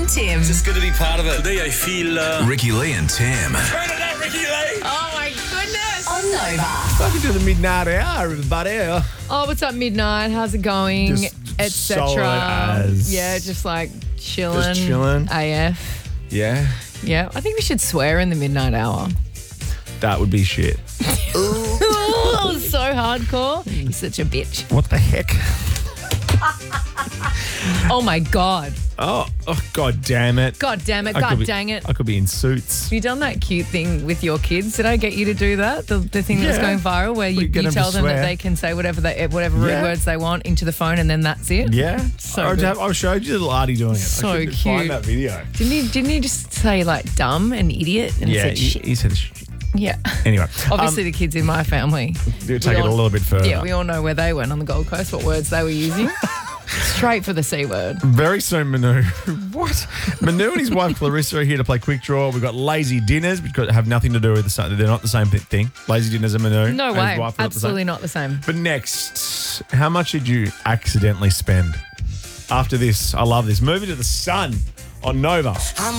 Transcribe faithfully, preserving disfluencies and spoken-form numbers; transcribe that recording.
and Tim. Just good to be part of it. Today I feel... Uh... Ricky Lee and Tim. Turn it up, Ricky Lee! Oh, my goodness. On Nova. Welcome to the midnight hour, everybody. Oh, what's up, Midnight? How's it going? Just Et solid cetera. as. Yeah, just like chilling. Just chilling. A F. Yeah, Yeah, I think we should swear in the midnight hour. that would be shit. Oh, so hardcore. You're such a bitch. What the heck? Oh, my God. Oh, oh God damn it. God damn it. I God could be- dang it. I could be in suits. Have you done that cute thing with your kids? Did I get you to do that? The, the thing that's Yeah. going viral where you, We get you them to tell them that swear. they can say whatever they, whatever rude Yeah. words they want into the phone and then that's it? Yeah. So I, good. have, I showed you little Artie doing it. So I should cute. Find that video. Didn't he, didn't he just say like dumb and idiot? And Yeah, said he, shit? he said sh- Yeah. Anyway. Obviously, the kids in my family. Do we take it all- a little bit further. Yeah, we all know where they went on the Gold Coast, what words they were using. Straight for the C word. Very soon, Manu. What? Manu and his wife Clarissa are here to play Quick Draw. We've got lazy dinners, because have nothing to do with the same. They're not the same thing. Lazy dinners and Manu. No and his way. wife are Absolutely not not the same. the same. But next, how much did you accidentally spend? After this, I love this. Moving to the sun on Nova.